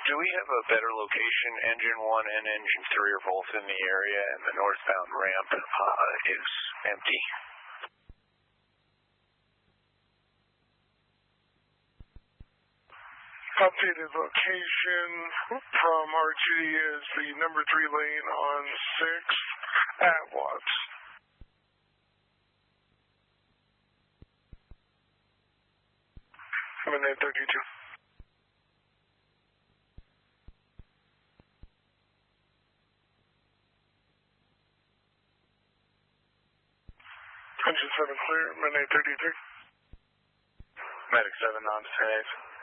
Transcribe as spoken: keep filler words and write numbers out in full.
Do we have a better location? Engine one and engine three are both in the area, and the northbound ramp uh, is empty. Updated location from R T D is the number three lane on sixth at Watts. Minute thirty-two. Engine seven clear, minute thirty-three. Medic seven, non-destination.